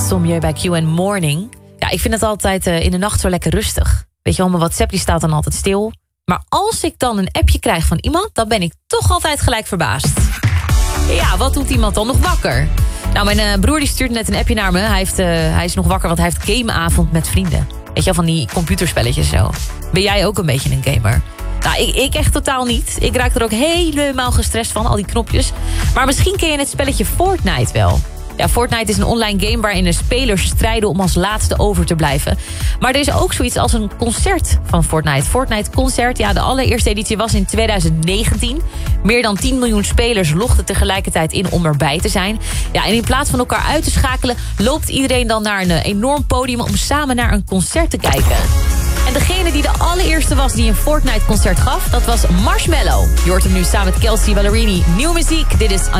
Sommieu bij QN Morning. Ja, ik vind het altijd in de nacht zo lekker rustig. Weet je wel, mijn WhatsApp die staat dan altijd stil. Maar als ik dan een appje krijg van iemand, dan ben ik toch altijd gelijk verbaasd. Ja, wat doet iemand dan nog wakker? Nou, mijn broer die stuurt net een appje naar me. Hij is nog wakker, want hij heeft gameavond met vrienden. Weet je wel, van die computerspelletjes zo. Ben jij ook een beetje een gamer? Nou, ik echt totaal niet. Ik raak er ook helemaal gestrest van, al die knopjes. Maar misschien ken je het spelletje Fortnite wel. Ja, Fortnite is een online game waarin de spelers strijden om als laatste over te blijven. Maar er is ook zoiets als een concert van Fortnite. Fortnite Concert, ja, de allereerste editie was in 2019. Meer dan 10 miljoen spelers logden tegelijkertijd in om erbij te zijn. Ja, en in plaats van elkaar uit te schakelen, loopt iedereen dan naar een enorm podium om samen naar een concert te kijken. En degene die de allereerste was die een Fortnite-concert gaf, dat was Marshmello. Je hoort hem nu samen met Kelsea Ballerini. Nieuwe muziek, dit is